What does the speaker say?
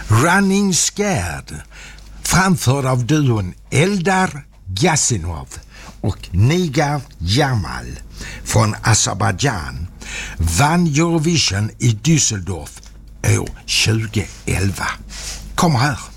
Running Scared, framförd av duon Eldar Gazinov och Nigar Jamal från Azerbaijan, vann Eurovision i Düsseldorf år 2011. Kommer här.